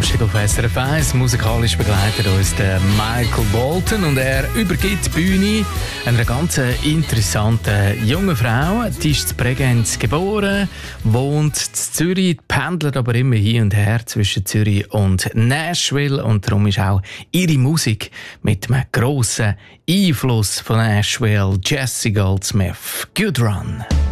Donnerstag auf SRF 1. Musikalisch begleitet uns der Michael Bolton und er übergibt die Bühne einer ganz interessanten jungen Frau. Die ist in Bregenz geboren, wohnt in Zürich, pendelt aber immer hin und her zwischen Zürich und Nashville und darum ist auch ihre Musik mit einem grossen Einfluss von Nashville. Jessie Goldsmith, Good Run.